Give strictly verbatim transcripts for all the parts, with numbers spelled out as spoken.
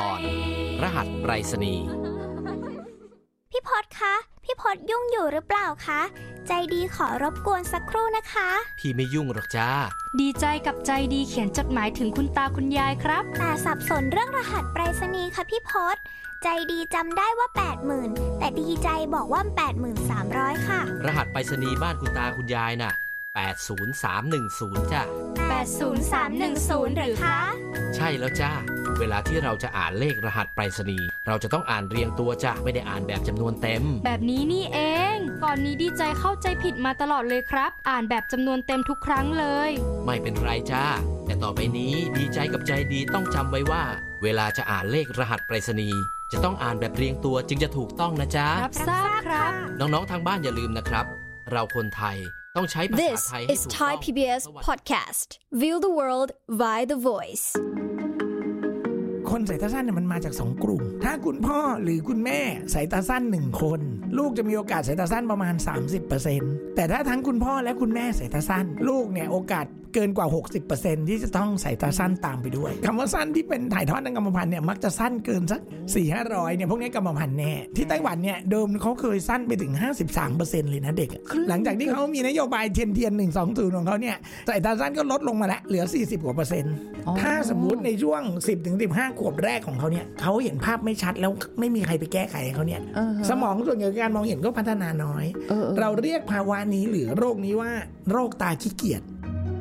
ตอนรหัสไปรษณีย์พี่พศคะพี่พศยุ่งอยู่หรือเปล่าคะใจดีขอรบกวนสักครู่นะคะพี่ไม่ยุ่งหรอกจ้าดีใจกับใจดีเขียนจดหมายถึงคุณตาคุณยายครับแต่สับสนเรื่องรหัสไปรษณีย์ค่ะพี่พศใจดีจำได้ว่า แปดหมื่น แต่ดีใจบอกว่า แปดหมื่นสามร้อย ค่ะรหัสไปรษณีย์บ้านคุณตาคุณยายน่ะแปดศูนย์สามหนึ่งศูนย์จ้ะแปดศูนย์สามหนึ่งศูนย์หรือคะใช่แล้วจ้าเวลาที่เราจะอ่านเลขรหัสไปรษณีย์เราจะต้องอ่านเรียงตัวจ้ะไม่ได้อ่านแบบจำนวนเต็มแบบนี้นี่เองก่อนนี้ดีใจเข้าใจผิดมาตลอดเลยครับอ่านแบบจำนวนเต็มทุกครั้งเลยไม่เป็นไรจ้าแต่ต่อไปนี้ดีใจกับใจดีต้องจำไว้ว่าเวลาจะอ่านเลขรหัสไปรษณีย์จะต้องอ่านแบบเรียงตัวจึงจะถูกต้องนะจ๊ะรับทราบครับน้องๆทางบ้านอย่าลืมนะครับเราคนไทยต้องใช้ภาษาไทยให้ถูกต้อง This is Thai พี บี เอส Podcast View the world via the voice คนสายตาสั้นเนี่ยมันมาจากสองกลุ่มถ้าคุณพ่อหรือคุณแม่สายตาสั้นหนึ่งคนลูกจะมีโอกาสสายตาสั้นประมาณ สามสิบเปอร์เซ็นต์ แต่ถ้าทั้งคุณพ่อและคุณแม่สายตาสั้นลูกเนี่ยโอกาสเกินกว่า หกสิบเปอร์เซ็นต์ ที่จะต้องสายตาสั้นตามไปด้วยคำว่าสั้นที่เป็นถ่ายทอดทางกรรมพันธุ์เนี่ยมักจะสั้นเกินสัก สี่ถึงห้าร้อย เนี่ยพวกนี้กรรมพันธุ์แน่ที่ไต้หวันเนี่ยเดิมเขาเคยสั้นไปถึง ห้าสิบสามเปอร์เซ็นต์ เลยนะเด็กหลังจากที่เขามีนโยบายเทียนเทียนหนึ่งสองศูนย์ของเขาเนี่ยสายตาสั้นก็ลดลงมาแล้วเหลือสี่สิบกว่าเปอร์เซ็นต์ถ้าสมมุติในช่วง สิบถึงสิบห้า ขวบแรกของเขาเนี่ยเขาเห็นภาพไม่ชัดแล้วไม่มีใครไปแก้ไขให้เขาเนี่ยสมองส่วนใหญ่การมองเห็นก็พัฒนาน้อยเราเรียกภาวะนี้หรือโรคนี้ว่าโรคตาขี้เกียจ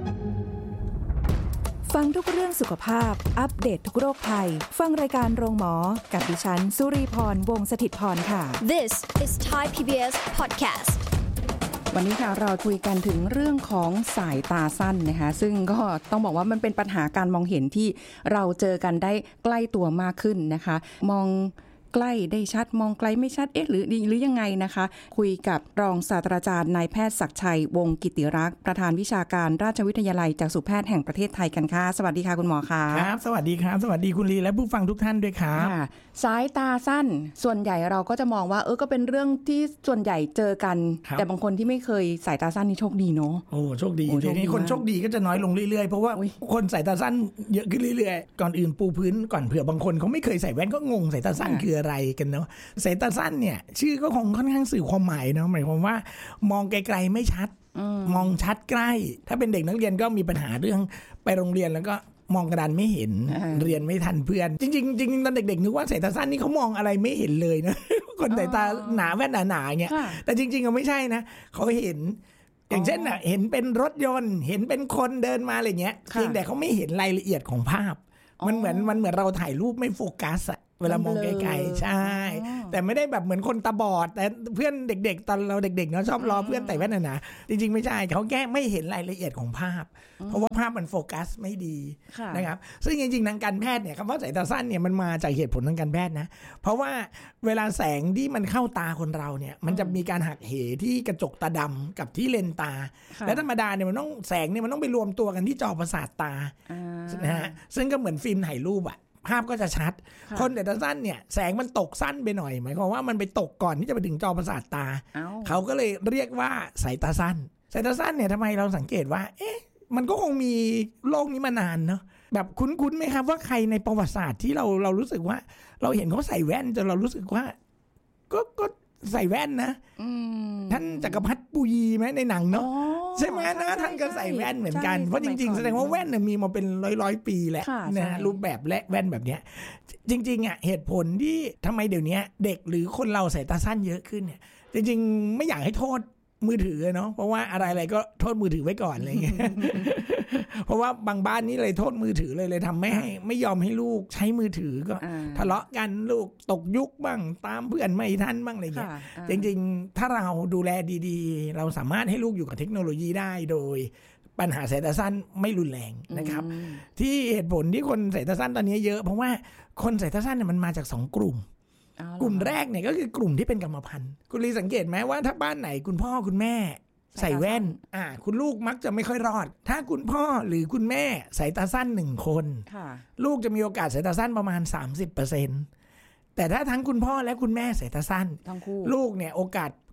ฟังทุกเรื่องสุขภาพอัปเดต ท, ทุกโรคภัยฟังรายการโรงหมอกับดิฉันสุรีพรวงศ์สถิตพรค่ะ This is Thai พี บี เอส Podcast วันนี้ค่ะเราคุยกันถึงเรื่องของสายตาสั้นนะคะซึ่งก็ต้องบอกว่ามันเป็นปัญหาการมองเห็นที่เราเจอกันได้ใกล้ตัวมากขึ้นนะคะมองใกล้ได้ชัดมองไกลไม่ชัดเอ๊ะหรือหรือยังไงนะคะคุยกับรองศาสตราจารย์นายแพทย์ศักดิ์ชัยวงศ์กิติรักษ์ประธานวิชาการราชวิทยาลัยจักษุแพทย์แห่งประเทศไทยกันค่ะสวัสดีค่ะคุณหมอค่ะครับสวัสดีครับสวัสดีคุณลีและผู้ฟังทุกท่านด้วยครับสายตาสั้นส่วนใหญ่เราก็จะมองว่าเออก็เป็นเรื่องที่ส่วนใหญ่เจอกันแต่บางคนที่ไม่เคยสายตาสั้นนี่โชคดีเนาะโอ้โชคดีเดี๋ยวนี้คนโชคดีก็จะน้อยลงเรื่อยๆเพราะว่าคนสายตาสั้นเยอะขึ้นเรื่อยๆก่อนอื่นปูพื้นก่อนเผื่อบางคนเขาไม่เคยใส่แว่นก็งงสายตาสั้นคืออะไรกันเนาะสายตาสั้นเนี่ยชื่อก็คงค่อนข้างสื่อความหมายเนาะหมายความว่ามองไกลๆไม่ชัดมองชัดใกล้ถ้าเป็นเด็กนักเรียนก็มีปัญหาเรื่องไปโรงเรียนแล้วก็มองกระดานไม่เห็นเรียนไม่ทันเพื่อนจริงๆจริงๆตอนเด็กๆนึกว่าสายตาสั้นนี่เขามองอะไรไม่เห็นเลยนะคนสายตาหนาแว่นหนาๆเงี้ยแต่จริงๆก็ไม่ใช่นะเขาเห็นอย่างเช่นน่ะเห็นเป็นรถยนต์เห็นเป็นคนเดินมาอะไรเงี้ยเพียงแต่เขาไม่เห็นรายละเอียดของภาพมันเหมือนมันเหมือนเราถ่ายรูปไม่โฟกัสอะเวลามองไกลๆใช่แต่ไม่ได้แบบเหมือนคนตาบอดแต่เพื่อนเด็กๆตอนเราเด็กๆเนาะชอบล้อเพื่อนแต่แว่นน่ะนะจริงๆไม่ใช่เขาแค่ไม่เห็นรายละเอียดของภาพเพราะว่าภาพมันโฟกัสไม่ดีนะครับซึ่งจริงๆทางการแพทย์เนี่ยคำว่าสายตาสั้นเนี่ยมันมาจากเหตุผลทางการแพทย์นะเพราะว่าเวลาแสงที่มันเข้าตาคนเราเนี่ยมันจะมีการหักเหที่กระจกตาดำกับที่เลนตาและธรรมดาเนี่ยมันต้องแสงเนี่ยมันต้องไปรวมตัวกันที่จอประสาทตานะฮะซึ่งก็เหมือนฟิล์มถ่ายรูปอะภาพก็จะชัดคนสายตาสั้นเนี่ยแสงมันตกสั้นไปหน่อยหมายความว่ามันไปตกก่อนที่จะไปถึงจอประสาทตาเขาก็เลยเรียกว่าสายตาสั้นสายตาสั้นเนี่ยทำไมเราสังเกตว่าเอ๊ะมันก็คงมีโรคนี้มานานเนาะแบบคุ้นๆไหมครับว่าใครในประวัติศาสตร์ที่เราเรารู้สึกว่าเราเห็นเขาใส่แว่นจนเรารู้สึกว่าก็ก็ใส่แว่นนะท่านจักรพรรดิปุยีไหมในหนังเนาะใช่ไหมนะท่านก็ใส่แว่นเหมือนกันเพราะจริงๆแสดงว่าแว่นเนี่ยมีมาเป็นร้อยๆปีแหละนะรูปแบบและแว่นแบบเนี้ยจริงๆอ่ะเหตุผลที่ทำไมเดี๋ยวนี้เด็กหรือคนเราสายตาสั้นเยอะขึ้นเนี่ยจริงๆไม่อยากให้โทษมือถือเนาะเพราะว่าอะไรๆก็โทษมือถือไว้ก่อนอะไรเงี้ยเพราะว่าบางบ้านนี่เลยโทษมือถือเลยเลยทำไม่ให้ไม่ยอมให้ลูกใช้มือถือก็ทะเลาะกันลูกตกยุคบ้างตามเพื่อนไม่ทันบ้างอะไรเงี้ยจริงๆถ้าเราดูแลดีๆเราสามารถให้ลูกอยู่กับเทคโนโลยีได้โดยปัญหาสายตาสั้นไม่รุนแรงนะครับที่เหตุผลที่คนสายตาสั้นตอนนี้เยอะเพราะว่าคนสายตาสั้นเนี่ยมันมาจากสองกลุ่มกลุ่มแรกเนี่ยก็คือกลุ่มที่เป็นกรรมพันธุ์คุณลีสังเกตไหมว่าถ้าบ้านไหนคุณพ่อคุณแม่ใส่แว่นอ่าคุณลูกมักจะไม่ค่อยรอดถ้าคุณพ่อหรือคุณแม่สายตาสั้นหนึ่งคนลูกจะมีโอกาสสายตาสั้นประมาณ สามสิบเปอร์เซ็นต์ แต่ถ้าทั้งคุณพ่อและคุณแม่สายตาสั้นลูกเนี่ยโอกาส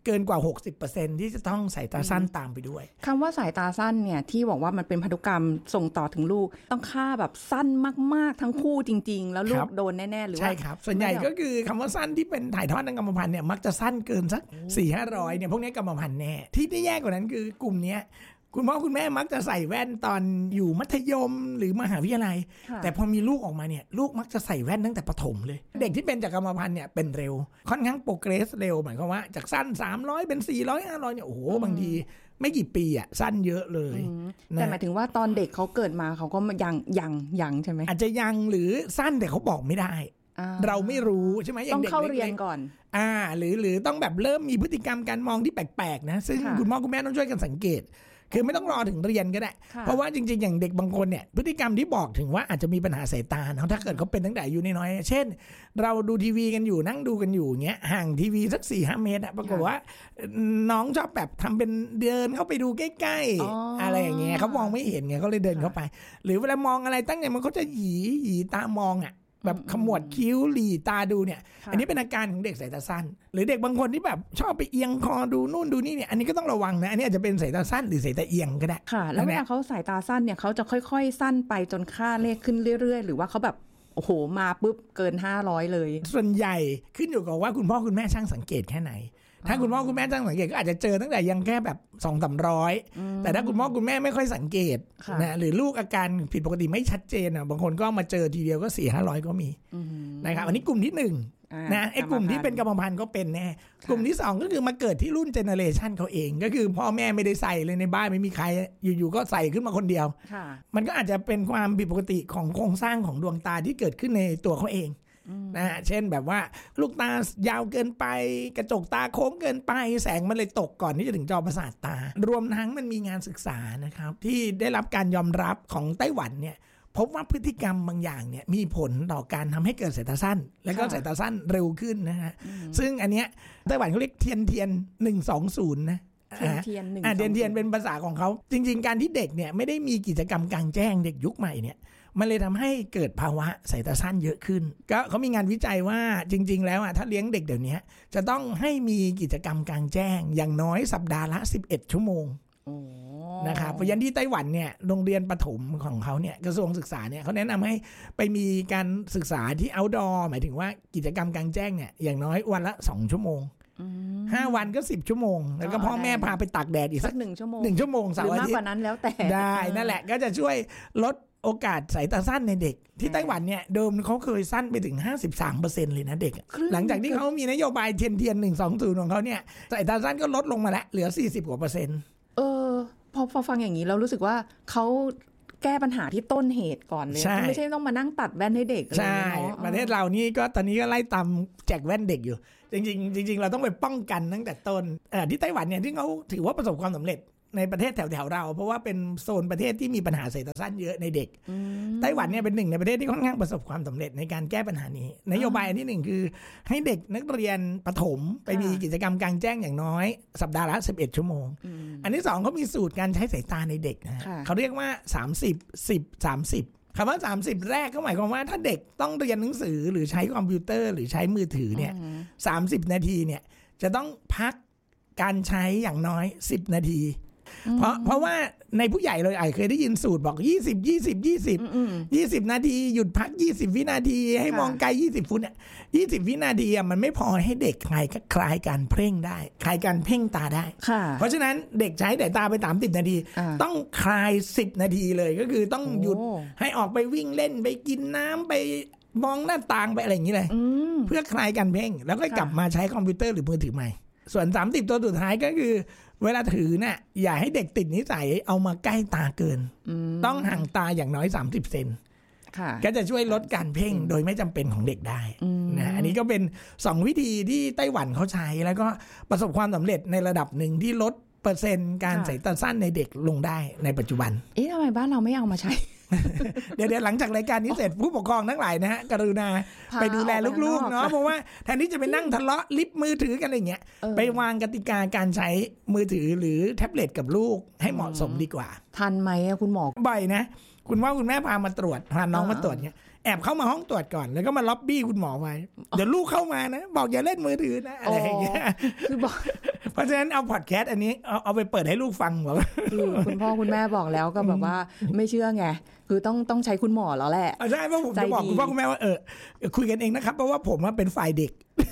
เกินกว่า หกสิบเปอร์เซ็นต์ ที่จะต้องสายตาสั้นตามไปด้วยคำว่าสายตาสั้นเนี่ยที่บอกว่ามันเป็นพันธุกรรมส่งต่อถึงลูกต้องค่าแบบสั้นมากๆทั้งคู่จริงๆแล้วลูกโดนแน่ๆหรือว่าใช่ครับส่วนใหญ่ก็คือคำว่าสั้นที่เป็นถ่ายทอดทางกรรมพันธุ์เนี่ยมักจะสั้นเกินสัก สี่ห้าร้อย เนี่ยพวกนี้กรรมพันธุ์แน่ที่ที่แย่กว่านั้นคือกลุ่มนี้คุณพ่อคุณแม่มักจะใส่แว่นตอนอยู่มัธยมหรือมหาวิทยาลัยแต่พอมีลูกออกมาเนี่ยลูกมักจะใส่แว่นตั้งแต่ประถมเลยเด็กที่เป็นจากกรรมพันธุ์เนี่ยเป็นเร็วค่อนข้างโปรเกรสเร็วหมายความว่าจากสั้นสามร้อยเป็นสี่ร้อย ห้าร้อยเนี่ยโอ้โหบางทีไม่กี่ปีอ่ะสั้นเยอะเลยแต่หมายถึงว่าตอนเด็กเขาเกิดมาเขาก็ยังยังยังใช่ไหมอาจจะยังหรือสั้นแต่เขาบอกไม่ได้เราไม่รู้ใช่ไหมต้องเข้าเรียนก่อนอ่าหรือหรือต้องแบบเริ่มมีพฤติกรรมการมองที่แปลกๆนะซึ่งคุณพ่อคุณแม่ต้องช่วยกันสังเกตคือไม่ต้องรอถึงเรียนก็ได้เพราะว่าจริงๆอย่างเด็กบางคนเนี่ยพฤติกรรมที่บอกถึงว่าอาจจะมีปัญหาสายตาเนาะถ้าเกิดเขาเป็นตั้งแต่อายุน้อยๆเช่นเราดูทีวีกันอยู่นั่งดูกันอยู่เงี้ยห่างทีวีสัก สี่ห้า เมตรอะปรากฏว่าน้องชอบแบบทำเป็นเดินเข้าไปดูใกล้ๆอะไรอย่างเงี้ยเขามองไม่เห็นไงเขาเลยเดินเข้าไปหรือเวลามองอะไรตั้งใจมันเขาจะหยีหยีตามองอะแบบขมวดคิ้วหลีตาดูเนี่ยอันนี้เป็นอาการของเด็กสายตาสั้นหรือเด็กบางคนที่แบบชอบไปเอียงคอดูนู่นดูนี่เนี่ยอันนี้ก็ต้องระวังนะอันนี้อาจจะเป็นสายตาสั้นหรือสายตาเอียงก็ได้ค่ะแล้วเวลาเขาสายตาสั้นเนี่ยเขาจะค่อยๆสั้นไปจนค่าเลขขึ้นเรื่อยๆหรือว่าเขาแบบโอ้โหมาปุ๊บเกินห้าร้อยเลยส่วนใหญ่ขึ้นอยู่กับว่าคุณพ่อคุณแม่ช่างสังเกตแค่ไหนถ้าคุณพ่อคุณแม่ช่างสังเกตก็อาจจะเจอตั้งแต่ยังแค่แบบ สองถึงสามร้อย แต่ถ้าคุณพ่อคุณแม่ไม่ค่อยสังเกตนะหรือลูกอาการผิดปกติไม่ชัดเจนอ่ะบางคนก็มาเจอทีเดียวก็ สี่ถึงห้าร้อย ก็มีนะครับอันนี้กลุ่มที่หนึ่งนะไอ้กลุ่มที่เป็นกรรมพันธุ์ก็เป็นแน่กลุ่มที่สองก็คือมาเกิดที่รุ่นเจเนอเรชันเขาเองก็คือพ่อแม่ไม่ได้ใส่เลยในบ้านไม่มีใครอยู่ๆก็ใส่ขึ้นมาคนเดียวมันก็อาจจะเป็นความผิดปกติของโครงสร้างของดวงตาที่เกิดขึ้นในตัวเขาเองนะฮะเช่นแบบว่าลูกตายาวเกินไปกระจกตาโค้งเกินไปแสงมันเลยตกก่อนที่จะถึงจอประสาทตารวมทั้งมันมีงานศึกษานะครับที่ได้รับการยอมรับของไต้หวันเนี่ยพบว่าพฤติกรรมบางอย่างเนี่ยมีผลต่อการทำให้เกิดสายตาสั้นและก็สายตาสั้นเร็วขึ้นนะฮะซึ่งอันเนี้ยไต้หวันเขาเรียกเทียนเทียนหนึ่งสองศูนย์นะเทียนเทียนหนึ่งเทียนเทียนเป็นภาษาของเขาจริงๆการที่เด็กเนี่ยไม่ได้มีกิจกรรมกลางแจ้งเด็กยุคใหม่เนี่ยมันเลยทำให้เกิดภาวะสายตาสั้นเยอะขึ้นก็เขามีงานวิจัยว่าจริงๆแล้วอ่ะถ้าเลี้ยงเด็กเดี๋ยวนี้จะต้องให้มีกิจกรรมกลางแจ้งอย่างน้อยสัปดาห์ละสิบเอ็ดชั่วโมงนะครับเพราะยันที่ไต้หวันเนี่ยโรงเรียนประถมของเขาเนี่ยกระทรวงศึกษาเนี่ยเขาแนะนำให้ไปมีการศึกษาที่ outdoor หมายถึงว่ากิจกรรมกลางแจ้งเนี่ยอย่างน้อยวันละสองชั่วโมงห้าวันก็สิบชั่วโมงแล้วก็พ่อแม่พาไปตากแดดอีกสักหนึ่งชั่วโมงหนึ่งชั่วโมงเสาร์อาทิตย์หรือมากกว่านั้นแล้วแต่ได้นั่นแหละก็จะช่วยลดโอกาสสายตาสั้นในเด็กที่ไต้หวันเนี่ยเดิมเขาเคยสั้นไปถึง ห้าสิบสามเปอร์เซ็นต์ เลยนะเด็กหลังจากที่เขามีนโยบายเทียนเทียนหนึ่งสองศูนย์ของเขาเนี่ยสายตาสั้นก็ลดลงมาแล้วเหลือสี่สิบกว่าเปอร์เซ็นต์เออพอพอฟังอย่างนี้เรารู้สึกว่าเขาแก้ปัญหาที่ต้นเหตุก่อนเลยไม่ใช่ต้องมานั่งตัดแว่นให้เด็กใช่ประเทศเรานี่ก็ตอนนี้ก็ไล่ตามแจกแว่นเด็กอยู่จริงๆจริงๆเราต้องไปป้องกันตั้งแต่ต้นที่ไต้หวันเนี่ยที่เขาถือว่าประสบความสำเร็จในประเทศแถวๆเราเพราะว่าเป็นโซนประเทศที่มีปัญหาสายตาสั้นเยอะในเด็กไต้หวันเนี่ยเป็นหนึ่งในประเทศที่ค่อนข้างประสบความสำเร็จในการแก้ปัญหานี้นโยบายอันที่หนึ่งคือให้เด็กนักเรียนประถมไปมีกิจกรรมกลางแจ้งอย่างน้อยสัปดาห์ละสิบเอ็ดชั่วโมงอันที่สองเขามีสูตรการใช้สายตาในเด็กนะเขาเรียกว่าสามสิบ สิบ สามสิบคำว่าสามสิบแรกก็หมายความว่าถ้าเด็กต้องเรียนหนังสือหรือใช้คอมพิวเตอร์หรือใช้มือถือเนี่ยสามสิบนาทีเนี่ยจะต้องพักการใช้อย่างน้อยสิบนาทีเพราะเพราะว่าในผู้ใหญ่เลยไอ้เคยได้ยินสูตรบอกยี่สิบ ยี่สิบ ยี่สิบ ยี่สิบนาทีหยุดพักยี่สิบวินาทีให้มองไกลยี่สิบฟุตเนี่ยยี่สิบวินาทีอ่ะมันไม่พอให้เด็กคลายคลายการเพ่งได้คลายการเพ่งตาได้เพราะฉะนั้นเด็กใช้แต่ตาไปสามสิบนาทีต้องคลายสิบนาทีเลยก็คือต้องหยุดให้ออกไปวิ่งเล่นไปกินน้ำไปมองหน้าต่างไปอะไรอย่างนี้เลยเพื่อคลายการเพ่งแล้วก็กลับมาใช้คอมพิวเตอร์หรือมือถือใหม่ส่วนสามสิบตัวสุดท้ายก็คือเวลาถือเนี่ยอย่าให้เด็กติดนิสัยเอามาใกล้ตาเกินต้องห่างตาอย่างน้อยสามสิบเซนก็จะช่วยลดการเพ่งโดยไม่จำเป็นของเด็กได้นะอันนี้ก็เป็นสองวิธีที่ไต้หวันเขาใช้แล้วก็ประสบความสำเร็จในระดับหนึ่งที่ลดเปอร์เซ็นต์การสายตาสั้นในเด็กลงได้ในปัจจุบันเอ๊ะทำไมบ้านเราไม่เอามาใช้เดี๋ยวหลังจากรายการนี้เสร็จผู้ปกครองทั้งหลายนะฮะกรุณาไปดูแลลูกๆเนาะเพราะว่าแทนที่จะไปนั่งทะเลาะลิฟต์มือถือกันอะไรเงี้ยไปวางกติกาการใช้มือถือหรือแท็บเล็ตกับลูกให้เหมาะสมดีกว่าทันไหมคุณหมอบ่อยนะคุณว่าคุณแม่พามาตรวจพาน้องมาตรวจเงี้ยแอบเข้ามาห้องตรวจก่อนแล้วก็มาล็อบบี้คุณหมอไว้เดี๋ยวลูกเข้ามานะบอกอย่าเล่นมือถือนะอะไรอย่างเงี้ยคือบอกเพราะฉะนั้นเอาพอดแคสต์อันนี้เอาเอาไปเปิดให้ลูกฟังบอกคือคุณพ่อคุณแม่บอกแล้วก็แบบว่าไม่เชื่อไงคือต้องต้องใช้คุณหมอแล้วแหละใช่เพราะผมจะบอกคุณพ่อคุณแม่ว่าเออคุยกันเองนะครับเพราะว่าผมเป็นฝ่ายเด็ก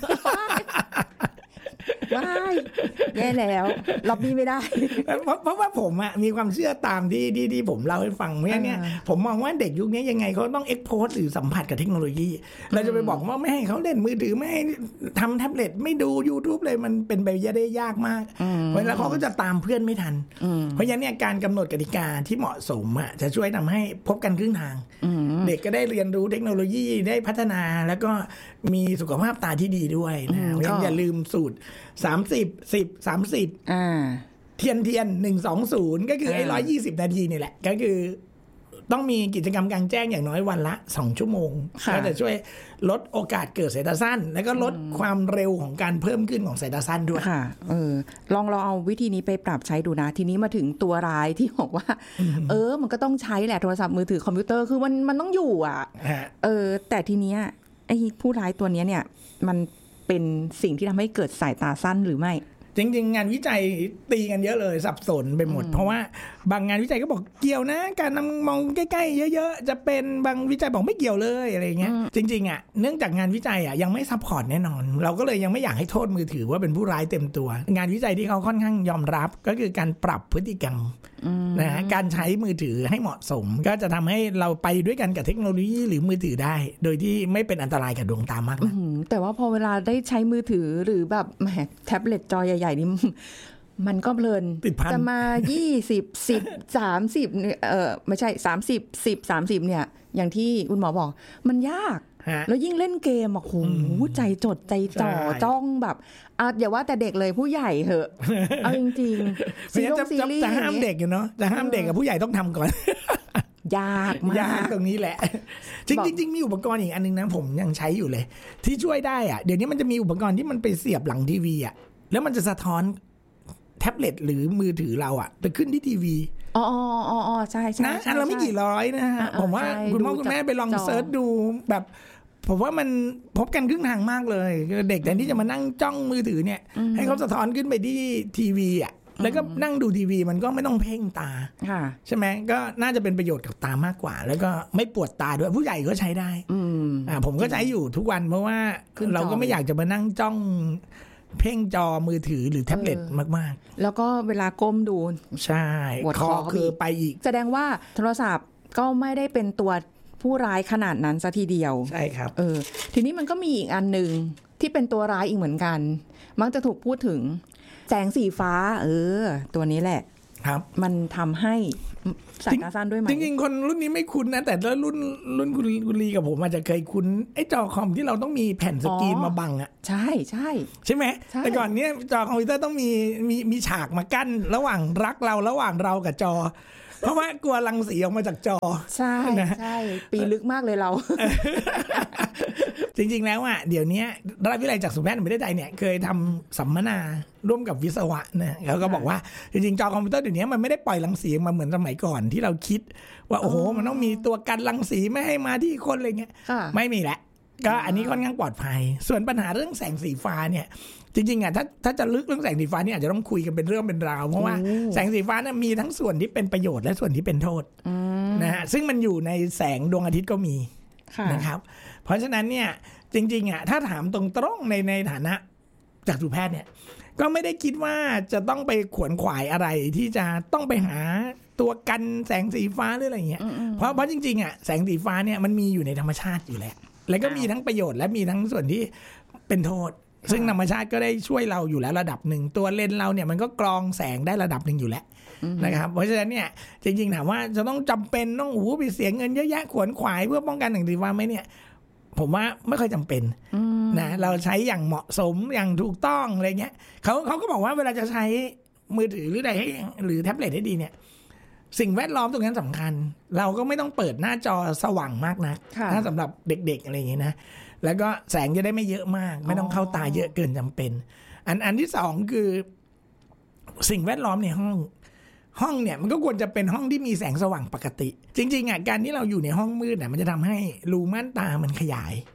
ว้ายแย่แล้วรับนี้ไม่ได้เพราะเพราะว่าผมอ่ะมีความเชื่อตามที่ที่ที่ผมเล่าให้ฟังเพราะงั้นเนี่ยผมมองว่าเด็กยุคนี้ยังไงเขาต้องเอ็กโพสหรือสัมผัสกับเทคโนโลยีเราจะไปบอกว่าไม่ให้เขาเล่นมือถือไม่ให้ทำแท็บเล็ตไม่ดู YouTube เลยมันเป็นไปได้ยากมากเพราะแล้วเขาก็จะตามเพื่อนไม่ทันเพราะงั้นเนี่ยการกำหนดกติกาที่เหมาะสมอ่ะจะช่วยทำให้พบกันครึ่งทางเด็กก็ได้เรียนรู้เทคโนโลยีได้พัฒนาแล้วก็มีสุขภาพตาที่ดีด้วยนะเพราะงั้นอย่าลืมสูตรสามสิบ สิบ สามสิบอ่าเทียนเทียนหนึ่งสองศูนย์ก็คือไอ้หนึ่งร้อยยี่สิบนาทีนี่แหละก็คือต้องมีกิจกรรมกลางแจ้งอย่างน้อยวันละสองชั่วโมงก็จะช่วยลดโอกาสเกิดสายตาสั้นแล้วก็ลดความเร็วของการเพิ่มขึ้นของสายตาสั้นด้วยค่ะเออลองลองเอาวิธีนี้ไปปรับใช้ดูนะทีนี้มาถึงตัวร้ายที่บอกว่าเออมันก็ต้องใช้แหละโทรศัพท์มือถือคอมพิวเตอร์คือมันมันต้องอยู่อ่ะเออแต่ทีเนี้ยไอ้ผู้ร้ายตัวเนี้ยเนี่ยมันเป็นสิ่งที่ทำให้เกิดสายตาสั้นหรือไม่จริงๆงานวิจัยตีกันเยอะเลยสับสนไปหมดเพราะว่าบางงานวิจัยก็บอกเกี่ยวนะการนำมองใกล้ๆเยอะๆจะเป็นบางวิจัยบอกไม่เกี่ยวเลยอะไรเงี้ยจริงๆอ่ะเนื่องจากงานวิจัยอ่ะยังไม่ซัพพอร์ตแน่นอนเราก็เลยยังไม่อยากให้โทษมือถือว่าเป็นผู้ร้ายเต็มตัวงานวิจัยที่เขาค่อนข้างยอมรับก็คือการปรับพฤติกรรมนะฮะการใช้มือถือให้เหมาะสมก็จะทำให้เราไปด้วยกันกับเทคโนโลยีหรือมือถือได้โดยที่ไม่เป็นอันตรายกับดวงตามากนะแต่ว่าพอเวลาได้ใช้มือถือหรือแบบแหมแท็บเล็ตจอใหญ่ๆนี่มันก็เพลินจะมายี่สิบ สิบ สามสิบเนี่ยเออไม่ใช่สามสิบ สิบ สามสิบเนี่ยอย่างที่คุณหมอบอกมันยากแล้วยิ่งเล่นเกมอ่ะโหใจจดใจจ่อจ้องแบบอ่ะอย่าว่าแต่เด็กเลยผู้ใหญ่เหอะเอาจริงๆซีรีส์จะห้ามเด็กอยู่เนาะจะห้ามเด็กกับผู้ใหญ่ต้องทำก่อนยากมากยากตรงนี้แหละจริงจริงมีอุปกรณ์อีกอันนึงนะผมยังใช้อยู่เลยที่ช่วยได้อ่ะเดี๋ยวนี้มันจะมีอุปกรณ์ที่มันไปเสียบหลังทีวีอ่ะแล้วมันจะสะท้อนแท็บเล็ตหรือมือถือเราอ่ะไปขึ้นที่ทีวีอ๋ออ๋อใช่ใช่นะอันเราไม่กี่ร้อยนะฮะผมว่าคุณพ่อคุณแม่ไปลองเซิร์ชดูแบบผมว่ามันพบกันครึ่งทางมากเลยเด็กแทนที่จะมานั่งจ้องมือถือเนี่ยให้เขาสะท้อนขึ้นไปที่ทีวีอ่ะแล้วก็นั่งดูทีวีมันก็ไม่ต้องเพ่งตาใช่ไหมก็น่าจะเป็นประโยชน์กับตามากกว่าแล้วก็ไม่ปวดตาด้วยผู้ใหญ่ก็ใช้ได้อ่าผมก็ใช้อยู่ทุกวันเพราะว่าเราก็ไม่อยากจะมานั่งจ้องเพ่งจอมือถือหรือแท็บเล็ตมากๆแล้วก็เวลาก้มดูใช่คอคือไปอีกแสดงว่าโทรศัพท์ก็ไม่ได้เป็นตัวผู้ร้ายขนาดนั้นซะทีเดียวใช่ครับเออทีนี้มันก็มีอีกอันหนึ่งที่เป็นตัวร้ายอีกเหมือนกันมักจะถูกพูดถึงแสงสีฟ้าเออตัวนี้แหละครับมันทำให้สายตาสั้นด้วยไหมจริงๆคนรุ่นนี้ไม่คุ้นนะแต่แล้วรุ่นรุ่นคุณคุณลีกับผมอาจจะเคยคุ้นไอ้จอคอมที่เราต้องมีแผ่นสกรีนมาบังอ่ะใช่ใช่ใช่ไหมแต่ก่อนเนี้ยจอคอมพิวเตอร์ต้องมีมีมีฉากมากั้นระหว่างรักเราระหว่างเรากับจอเพราะว่ากลัวรังสีออกมาจากจอใช่ใช่ปีลึกมากเลยเราจริงๆแล้วอ่ะเดี๋ยวนี้ราชวิทยาลัยจักษุแพทย์แห่งประเทศไทยเนี่ยเคยทำสัมมนาร่วมกับวิศวะเนี่ยเขาก็บอกว่าจริงๆจอคอมพิวเตอร์เดี๋ยวนี้มันไม่ได้ปล่อยรังสีมาเหมือนสมัยก่อนที่เราคิดว่าโอ้โหมันต้องมีตัวกันรังสีไม่ให้มาที่คนอะไรเงี้ยไม่มีแหละก็อันนี้ค่อนข้างปลอดภัยส่วนปัญหาเรื่องแสงสีฟ้าเนี่ยจริงๆอ่ะถ้าถ้าจะลึกเรื่องแสงสีฟ้านี่อาจจะต้องคุยกันเป็นเรื่องเป็นราวเพราะว่าแสงสีฟ้าเนี่ยมีทั้งส่วนที่เป็นประโยชน์และส่วนที่เป็นโทษนะฮะซึ่งมันอยู่ในแสงดวงอาทิตย์ก็มีนะครับเพราะฉะนั้นเนี่ยจริงๆอ่ะถ้าถามตรงๆในในฐานะจักษุแพทย์เนี่ยก็ไม่ได้คิดว่าจะต้องไปขวนขวายอะไรที่จะต้องไปหาตัวกันแสงสีฟ้าหรืออะไรเงี้ยเพราะเพราะจริงๆอ่ะแสงสีฟ้าเนี่ยมันมีอยู่ในธรรมชาติอยู่แล้วแล้วก็มีทั้งประโยชน์และมีทั้งส่วนที่เป็นโทษซึ่งธรรมชาติก็ได้ช่วยเราอยู่แล้วระดับหนึ่งตัวเลนส์เราเนี่ยมันก็กรองแสงได้ระดับหนึ่งอยู่แล้วนะครับเพราะฉะนั้นเนี่ยจริงๆถามว่าจะต้องจำเป็นต้องโอ้โหไปเสียเงินเยอะแยะขวนขวายเพื่อป้องกันแสงสีฟ้าไหมเนี่ยผมว่าไม่ค่อยจำเป็นนะเราใช้อย่างเหมาะสมอย่างถูกต้องอะไรเงี้ยเขาเขาก็บอกว่าเวลาจะใช้มือถือหรือใดให้หรือแท็บเล็ตให้ดีเนี่ยสิ่งแวดล้อมตรงนั้นสำคัญเราก็ไม่ต้องเปิดหน้าจอสว่างมากนักถ้าสำหรับเด็กๆอะไรอย่างเงี้ยนะแล้วก็แสงจะได้ไม่เยอะมากไม่ต้องเข้าตาเยอะเกินจำเป็นอันอันที่สองคือสิ่งแวดล้อมในห้องห้องเนี่ยมันก็ควรจะเป็นห้องที่มีแสงสว่างปกติจริงๆอ่ะการที่เราอยู่ในห้องมืดอ่ะมันจะทำให้รูม่านตามันขยาย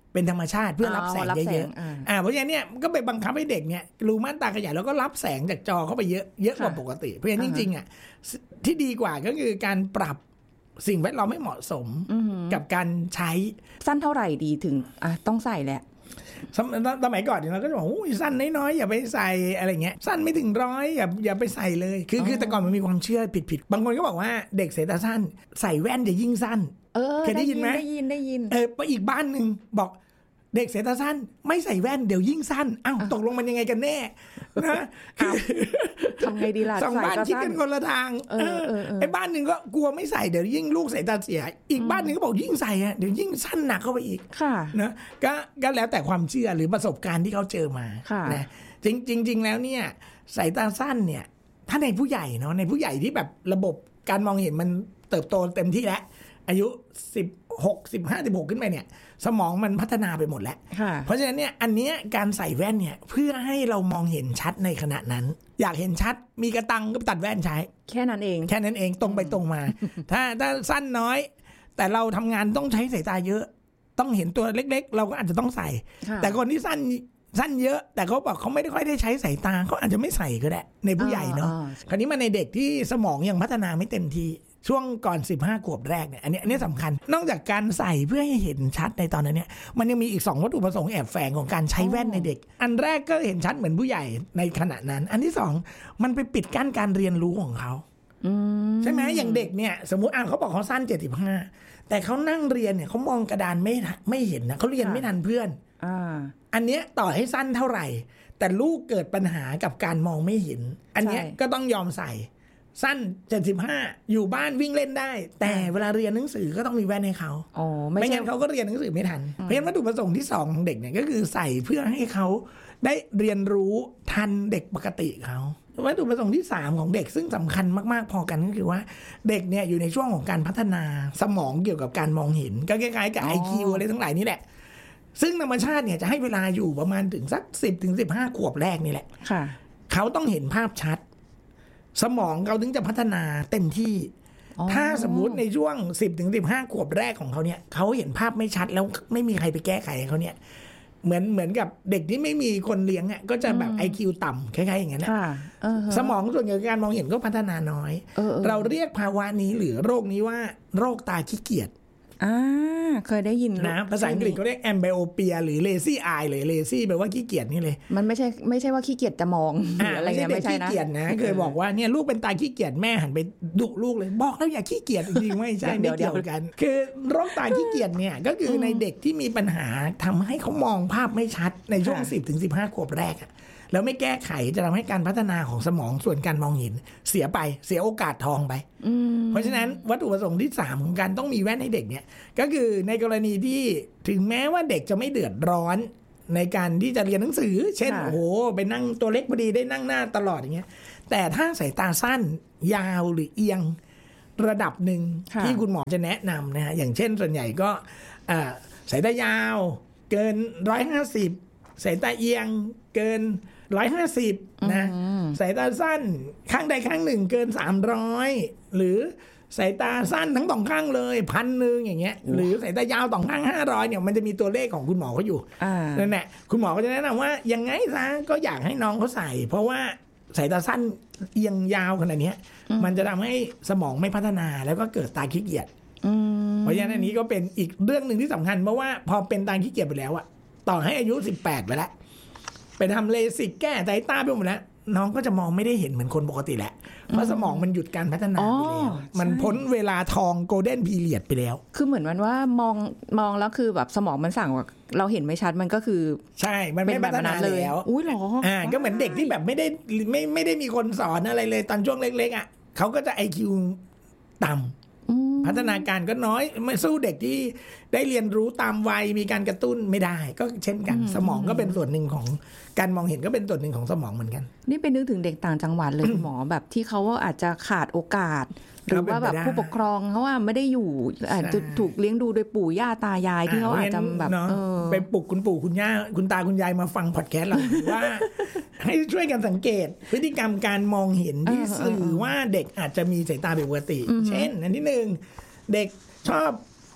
เป็นธรรมชาติเพื่อรับแสงเยอะๆอ่าเพราะฉะนั้นเนี่ยก็ไปบังคับให้เด็กเนี่ยรูม่านตาขยายแล้วก็รับแสงจากจอเข้าไปเยอะเยอะกว่าปกติเพราะฉะนั้นจริงๆอ่ะที่ดีกว่าก็คือการปรับสิ่งแวดล้อมไม่เหมาะสมกับการใช้สั้นเท่าไหร่ดีถึงอ่ะต้องใส่แหละสมัยก่อนเราก็จะบอกโอ้ยสั้นน้อยๆอย่าไปใส่อะไรเงี้ยสั้นไม่ถึงร้อยอย่าอย่าไปใส่เลยคือคือแต่ก่อนมันมีความเชื่อผิดๆบางคนก็บอกว่าเด็กสายตาสั้นใส่แว่นจะยิ่งสั้นเคยได้ยินไหมได้ยินได้ยินเออไปอีกบ้านนึงบอกเด็กสายตาสั้นไม่ใส่แว่นเดี๋ยวยิ่งสั้นอ้าวตกลงมันยังไงกันแน่นะทำไงดีล่ะสองบ้านคิดกันคนละทางไอ้บ้านหนึ่งก็กลัวไม่ใส่เดี๋ยวยิ่งลูกสายตาเสียอีกบ้านหนึ่งก็บอกยิ่งใส่อ่ะเดี๋ยวยิ่งสั้นหนักเข้าไปอีกนะก็ก็แล้วแต่ความเชื่อหรือประสบการณ์ที่เขาเจอมานะจริงจริงแล้วเนี่ยสายตาสั้นเนี่ยถ้าในผู้ใหญ่เนาะในผู้ใหญ่ที่แบบระบบการมองเห็นมันเติบโตเต็มที่แล้วอายุสิบหก สิบห้า สิบหกขึ้นไปเนี่ยสมองมันพัฒนาไปหมดแล้วเพราะฉะนั้นเนี่ยอันเนี้ยการใส่แว่นเนี่ยเพื่อให้เรามองเห็นชัดในขณะนั้นอยากเห็นชัดมีกระตังก็ตัดแว่นใช้แค่นั้นเองแค่นั้นเองตรงไปตรงมาถ้าถ้าสั้นน้อยแต่เราทำงานต้องใช้สายตาเยอะต้องเห็นตัวเล็กๆเราก็อาจจะต้องใส่แต่คนที่สั้นสั้นเยอะแต่เขาบอกเขาไม่ได้ค่อยได้ใช้สายตาเขาอาจจะไม่ใส่ก็ได้ในผู้ใหญ่เนาะคราวนี้มาในเด็กที่สมองยังพัฒนาไม่เต็มที่ช่วงก่อนสิบห้าขวบแรกเนี่ยอันนี้อันนี้สำคัญนอกจากการใส่เพื่อให้เห็นชัดในตอนนั้นเนี่ยมันยังมีอีกสองวัตถุประสงค์แอบแฝงของการใช้แว่นในเด็กอันแรกก็เห็นชัดเหมือนผู้ใหญ่ในขณะนั้นอันที่สองมันไปปิดกั้นการเรียนรู้ของเขาใช่ไหมอย่างเด็กเนี่ยสมมุติอ่ะเขาบอกเขาสั้นเจ็ดสิบห้าแต่เขานั่งเรียนเนี่ยเขามองกระดานไม่ไม่เห็นนะเขาเรียนไม่ทันเพื่อนอันเนี้ยต่อให้สั้นเท่าไหร่แต่ลูกเกิดปัญหากับการมองไม่เห็นอันเนี้ยก็ต้องยอมใส่สั้นเจ็ดสิบห้าอยู่บ้านวิ่งเล่นได้แต่เวลาเรียนหนังสือก็ต้องมีแว่นให้เขาอ๋อไม่งั้นเขาก็เรียนหนังสือไม่ทันเพราะฉะนั้นวัตถุประสงค์ที่สองของเด็กเนี่ยก็คือใส่เพื่อให้เขาได้เรียนรู้ทันเด็กปกติเขาวัตถุประสงค์ที่สามของเด็กซึ่งสำคัญมากๆพอกันก็คือว่าเด็กเนี่ยอยู่ในช่วงของการพัฒนาสมองเกี่ยวกับการมองเห็นก็คล้ายๆกับ ไอ คิว อะไรทั้งหลายนี่แหละซึ่งธรรมชาติเนี่ยจะให้เวลาอยู่ประมาณถึงสักสิบถึงสิบห้าขวบแรกนี่แหละเขาต้องเห็นภาพชัดสมองเขาถึงจะพัฒนาเต็มที่ถ้าสมมุติในช่วงสิบถึงสิบห้าขวบแรกของเขาเนี่ยเขาเห็นภาพไม่ชัดแล้วไม่มีใครไปแก้ไขเขาเนี่ยเหมือนเหมือนกับเด็กที่ไม่มีคนเลี้ยงอ่ะก็จะแบบ ไอ คิว ต่ำคล้ายๆอย่างนั้นนะสมองส่วนใหญ่การมองเห็นก็พัฒนาน้อยเราเรียกภาวะนี้หรือโรคนี้ว่าโรคตาขี้เกียจอ่าเคยได้ยินนะภาษาอังกฤษเขาเรียก แอมไบโอเปีย หรือ lazy eye เลย lazy แปลว่าขี้เกียจนี่เลยมันไม่ใช่ไม่ใช่ว่าขี้เกียจจะมองหรืออะไรเงี้ยไม่ใช่นะขี้เกียจนะเคยบอกว่าเนี่ยลูกเป็นตาขี้เกียจแม่หันไปดุลูกเลยบอกแล้วอย่าขี้เกียจจริงๆไม่ใช่ไม่เกี่ยวกันคือโรคตาขี้เกียจเนี่ยก็คือในเด็กที่มีปัญหาทำให้เขามองภาพไม่ชัดในช่วง สิบถึงสิบห้าขวบแรกอะแล้วไม่แก้ไขจะทำให้การพัฒนาของสมองส่วนการมองเห็นเสียไปเสียโอกาสทองไปเพราะฉะนั้นวัตถุประสงค์ที่สามของการต้องมีแว่นให้เด็กเนี่ยก็คือในกรณีที่ถึงแม้ว่าเด็กจะไม่เดือดร้อนในการที่จะเรียนหนังสือเช่นโอ้โหไปนั่งตัวเล็กพอดีได้นั่งหน้าตลอดอย่างเงี้ยแต่ถ้าสายตาสั้นยาวหรือเอียงระดับหนึ่งที่คุณหมอจะแนะนำนะฮะอย่างเช่นส่วนใหญ่ก็สายตายาวเกินร้อยห้าสิบสายตาเอียงเกินร้อยห้าสิบนะสายตาสั้นข้างใดข้างหนึ่งเกินสามร้อยหรือสายตาสั้นทั้งสองข้างเลยพันหนึ่งอย่างเงี้ยหรือสายตายาวสองข้างห้าร้อยเนี่ยมันจะมีตัวเลขของคุณหมอเขาอยู่นั่นแหละคุณหมอก็จะแนะนำว่ายังไงซะก็อยากให้น้องเขาใส่เพราะว่าสายตาสั้นเอียงยาวขนาดนี้มันจะทำให้สมองไม่พัฒนาแล้วก็เกิดตาขี้เกียจเพราะฉะนั้นอันนี้ก็เป็นอีกเรื่องหนึ่งที่สำคัญเพราะว่าพอเป็นตาขี้เกียจไปแล้วอะต่อให้อายุสิบแปดไปแล้วไปทำเลสิกแก้สายตาไปหมดแล้วน้องก็จะมองไม่ได้เห็นเหมือนคนปกติแหละเพราะสมองมันหยุดการพัฒนาไปแล้วมันพ้นเวลาทองโกลเด้นพีเรียดไปแล้วคือเหมือนมันว่ามองมองแล้วคือแบบสมองมันสั่งว่าเราเห็นไม่ชัดมันก็คือใช่มันไม่พัฒนาแล้วอุ้ยหรออ่าก็เหมือนเด็กที่แบบไม่ได้ไม่ไม่ได้มีคนสอนอะไรเลยตอนช่วงเล็กๆอ่ะเขาก็จะ ไอ คิว ต่ำพัฒนาการก็น้อยไม่สู้เด็กที่ได้เรียนรู้ตามวัยมีการกระตุ้นไม่ได้ก็เช่นกันสมองก็เป็นส่วนหนึ่งของการมองเห็นก็เป็นส่วนหนึ่งของสมองเหมือนกันนี่เป็นนึกถึงเด็กต่างจังหวัดเลย หมอแบบที่เขาอาจจะขาดโอกาสหรือว่าแบบผู้ปกครองเขาว่าไม่ได้อยู่อาจจะถูกเลี้ยงดูโดยปู่ย่าตายายที่เขาอาจจะแบบไปปลุกคุณปู่คุณย่าคุณตาคุณยายมาฟังพอดแคสต์เราว่าให้ช่วยกันสังเกตพฤติกรรมการมองเห็นที่สื่อว่าเด็กอาจจะมีสายตาผิดปกติเช่นอันที่หนึ่งเด็กชอบ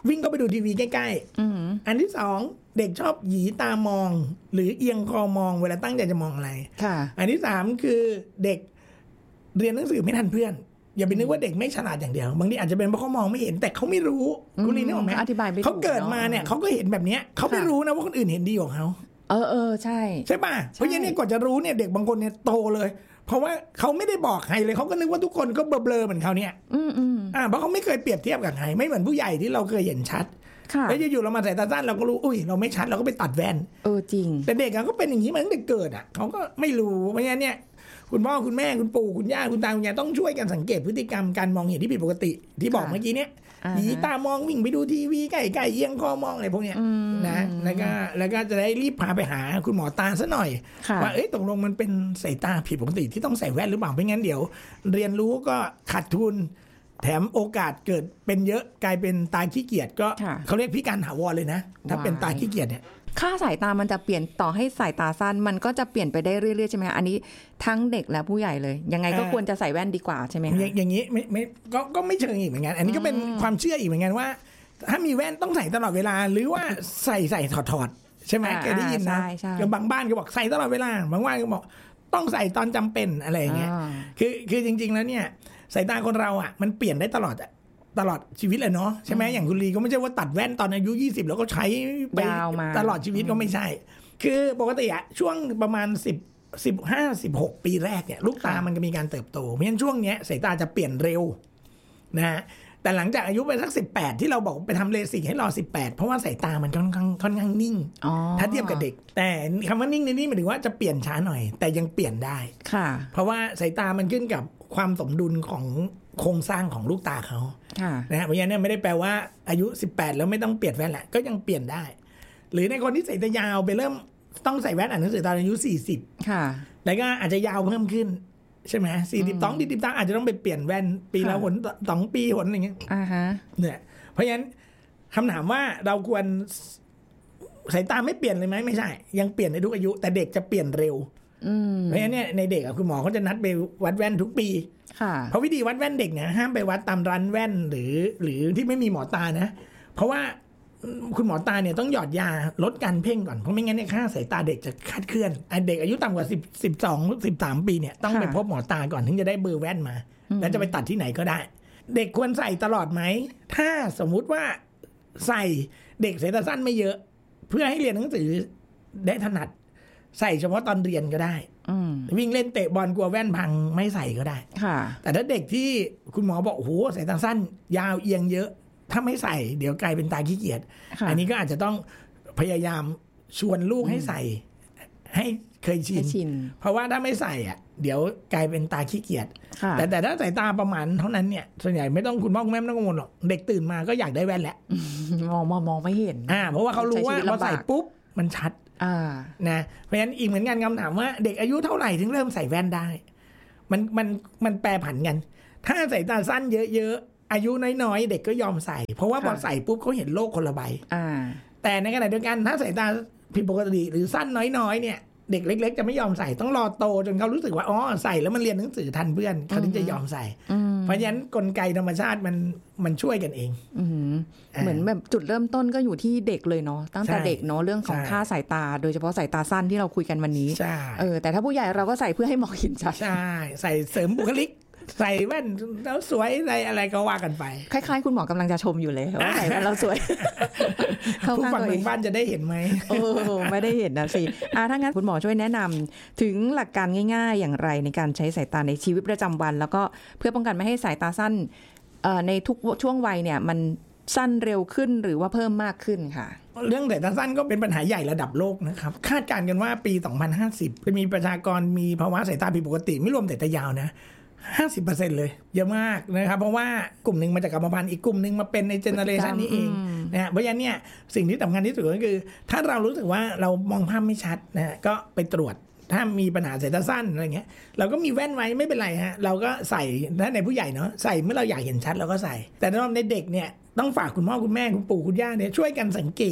วิ่งเข้าไปดูทีวีใกล้ๆอันที่สองเด็กชอบหยีตามองหรือเอียงคอมองเวลาตั้งใจจะมองอะไรอันที่สามคือเด็กเรียนหนังสือไม่ทันเพื่อนอย่าไปนึกว่าเด็กไม่ฉลาดอย่างเดียวบางทีอาจจะเป็นเพราะเขามองไม่เห็นแต่เขาไม่รู้คุณลีนึกออกไหมอธิบายไม่ถูกเขาเกิดมาเนี่ยเขาก็เห็นแบบนี้เขาไม่รู้นะว่าคนอื่นเห็นดีกว่าเขาเออเออใช่ใช่ป่ะเพราะฉะนั้นก่อนจะรู้เนี่ยเด็กบางคนเนี่ยโตเลยเพราะว่าเขาไม่ได้บอกใครเลยเขาก็นึกว่าทุกคนก็เบลอๆเหมือนเขาเนี่ยอืมอืมอ่าเพราะเขาไม่เคยเปรียบเทียบกับใครไม่เหมือนผู้ใหญ่ที่เราเคยเห็นชัดแล้วอยู่ๆเรามาสายตาสั้นเราก็รู้อุ้ยเราไม่ชัดเราก็ไปตัดแว่นเออจริงแต่เด็กก็เป็นอย่างนี้มาตั้งแต่เกิดอ่ะเขาก็ไม่รู้เพราะฉะนั้นเนี่ยคุณพ่อคุณแม่คุณปู่คุณย่าคุณตาคุณยายต้องช่วยกันสังเกตพฤติกรรมการมองเห็นที่ผิดปกติที่บอกเมื่อกี้เนี้ยหยีตามองวิ่งไปดูทีวีใกล้ๆเอียงคอมองอะไรพวกเนี้ยนะแล้วก็แล้วก็จะได้รีบพาไปหาคุณหมอตาซะหน่อยว่าเอ้ยตกลงมันเป็นสายตาผิดปกติที่ต้องใส่แว่นหรือเปล่าไม่งั้นเดี๋ยวเรียนรู้ก็ขาดทุนแถมโอกาสเกิดเป็นเยอะกลายเป็นตาขี้เกียจก็เขาเรียกพิการถาวรเลยนะถ้าเป็นตาขี้เกียจเนี่ยค่าสายตามันจะเปลี่ยนต่อให้สายตาสั้นมันก็จะเปลี่ยนไปได้เรื่อยๆใช่ไหมคะอันนี้ทั้งเด็กและผู้ใหญ่เลยยังไงก็ควรจะใส่แว่นดีกว่าใช่ไหมคะอย่างนี้ไม่ไม่ก็ก็ไม่เชิงอีกเหมือนกันอันนี้ก็เป็นความเชื่ออีกเหมือนกันว่าถ้ามีแว่นต้องใส่ตลอดเวลาหรือว่าใส่ใส่ถอดถอดใช่ไหมเคยได้ยินนะบางบ้านก็บอกใส่ตลอดเวลาบางบ้านก็บอกต้องใส่ตอนจำเป็นอะไรอย่างเงี้ยคือคือจริงๆแล้วเนี่ยสายตาคนเราอ่ะมันเปลี่ยนได้ตลอดตลอดชีวิตเลยเนาะใช่ไหมอย่างคุณลีก็ไม่ใช่ว่าตัดแว่นตอนอายุยี่สิบแล้วก็ใช้ไปตลอดชีวิตก็ไม่ใช่คือปกติอะช่วงประมาณสิบ สิบห้า สิบหกปีแรกเนี่ยลูกตามันก็มีการเติบโตเพราะฉะนั้นช่วงเนี้ยสายตาจะเปลี่ยนเร็วนะฮะแต่หลังจากอายุไปสักสิบแปดที่เราบอกไปทำเลสิกให้รอสิบแปดเพราะว่าสายตามันค่อนข้างค่อนข้างนิ่งถ้าเทียบกับเด็กแต่คำว่านิ่งในนี้หมายถึงว่าจะเปลี่ยนช้าหน่อยแต่ยังเปลี่ยนได้ค่ะเพราะว่าสายตามันขึ้นกับความสมดุลของโครงสร้างของลูกตาเขานะฮะเพราะฉะนั้นไม่ได้แปลว่าอายุสิบแปดแล้วไม่ต้องเปลี่ยนแว่นแหละก็ยังเปลี่ยนได้หรือในคนที่สายตายาวไปเริ่มต้องใส่แว่นอ่านหนังสือตอนอายุสี่สิบค่ะแล้วก็อาจจะยาวเพิ่มขึ้นใช่ไหมสี่สิบสองสี่สิบสามอาจจะต้องไปเปลี่ยนแว่นปีละหนสองปีหนอะไรเงี้ยอ่าฮะเนี่ยเพราะฉะนั้นคำถามว่าเราควรสายตาไม่เปลี่ยนเลยไหมไม่ใช่ยังเปลี่ยนในทุกอายุแต่เด็กจะเปลี่ยนเร็วเพราะฉะนั้นเนี่ยในเด็กคุณหมอเขาจะนัดไปวัดแว่นทุกปีเพราะวิธีวัดแว่นเด็กเนี่ยห้ามไปวัดตามร้านแว่นหรือหรือที่ไม่มีหมอตานะเพราะว่าคุณหมอตาเนี่ยต้องหยอดยาลดการเพ่งก่อนเพราะไม่งั้นเนี่ยค่าสายตาเด็กจะคลาดเคลื่อนเด็กอายุต่ำกว่าสิบ สิบสอง สิบสามปีเนี่ยต้องไปพบหมอตาก่อนถึงจะได้เบอร์แว่นมาแล้วจะไปตัดที่ไหนก็ได้เด็กควรใส่ตลอดไหมถ้าสมมุติว่าใส่เด็กสายตาสั้นไม่เยอะเพื่อให้เรียนหนังสือได้ถนัดใส่เฉพาะตอนเรียนก็ได้วิ่งเล่นเตะบอลกลัวแว่นพังไม่ใส่ก็ได้แต่ถ้าเด็กที่คุณหมอบอกโอ้โหสายตาสั้นยาวเอียงเยอะถ้าไม่ใส่เดี๋ยวกลายเป็นตาขี้เกียจอันนี้ก็อาจจะต้องพยายามชวนลูกให้ใส่ให้เคยชินเพราะว่าถ้าไม่ใส่อ่ะเดี๋ยวกลายเป็นตาขี้เกียจแต่แต่ถ้าสายตาประมาณเท่านั้นเนี่ยส่วนใหญ่ไม่ต้องคุณพ่อคุณแม่ไม่ต้องกังวลหรอกเด็กตื่นมาก็อยากได้แว่นแหละมองมองมองไม่เห็นอ่าเพราะว่าเขารู้ว่าพอใส่ปุ๊บมันชัดนะเพราะฉะนั้นอีกเหมือนกันคำถามว่าเด็กอายุเท่าไหร่ถึงเริ่มใส่แว่นได้มันมันมันแปรผันกันถ้าสายตาสั้นเยอะๆอายุน้อยๆเด็กก็ยอมใส่เพราะว่าพอใส่ปุ๊บเขาเห็นโลกคนละใบแต่ในขณะเดียวกันถ้าสายตาผิดปกติหรือสั้นน้อยๆเนี่ยเด็กเล็กๆจะไม่ยอมใส่ต้องรอโตจนเขารู้สึกว่าอ๋อใส่แล้วมันเรียนหนังสือทันเพื่อนเขาถึงจะยอมใส่เพราะฉะนั้นกลไกธรรมชาติมันมันช่วยกันเองเหมือนแบบจุดเริ่มต้นก็อยู่ที่เด็กเลยเนาะตั้งแต่เด็กเนาะเรื่องของค่าสายตาโดยเฉพาะสายตาสั้นที่เราคุยกันวันนี้เออแต่ถ้าผู้ใหญ่เราก็ใส่เพื่อให้มองเห็นชัดใช่ใส่เสริมบุคลิกใส่แว่นแล้วสวยอะไรอะไรก็ว่ากันไปคล้ายๆคุณหมอกำลังจะชมอยู่เลยว่าใส่แว่นเราสวยผู้ฟังทางบ้านจะได้เห็นไหมโอ้ไม่ได้เห็นนะสิอ่าถ้างั้นคุณหมอช่วยแนะนำถึงหลักการง่ายๆอย่างไรในการใช้สายตาในชีวิตประจำวันแล้วก็เพื่อป้องกันไม่ให้สายตาสั้นในทุกช่วงวัยเนี่ยมันสั้นเร็วขึ้นหรือว่าเพิ่มมากขึ้นค่ะเรื่องสายตาสั้นก็เป็นปัญหาใหญ่ระดับโลกนะครับคาดการณ์กันว่าปีสองพันห้าสิบจะมีประชากรมีภาวะสายตาผิดปกติไม่รวมสายตายาวนะห้าสิบเปอร์เซ็นต์ เลยเยอะมากนะครับเพราะว่ากลุ่มนึงมาจากกรรมพันธุ์อีกกลุ่มนึงมาเป็นในเจเนอเรชันนี้เองนะฮะเพราะฉะนั้นเนี่ยสิ่งที่สำคัญที่สุดก็คือถ้าเรารู้สึกว่าเรามองภาพไม่ชัดนะฮะก็ไปตรวจถ้ามีปัญหาสายตาสั้นอะไรเงี้ยเราก็มีแว่นไว้ไม่เป็นไรฮะเราก็ใส่ถ้าในผู้ใหญ่เนาะใส่เมื่อเราอยากเห็นชัดเราก็ใส่แต่ถ้าในเด็กเนี่ยต้องฝากคุณพ่อคุณแม่คุณปู่คุณย่าเนี่ยช่วยกันสังเกต